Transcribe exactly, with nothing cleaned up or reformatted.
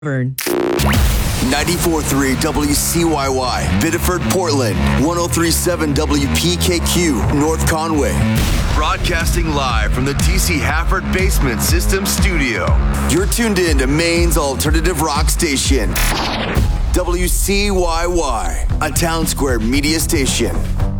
Vern. ninety-four point three W C Y Y, Biddeford, Portland. one oh three point seven W P K Q, North Conway. Broadcasting live from the T C Hafford Basement System Studio. You're tuned in to Maine's alternative rock station. W C Y Y, a Town Square media station.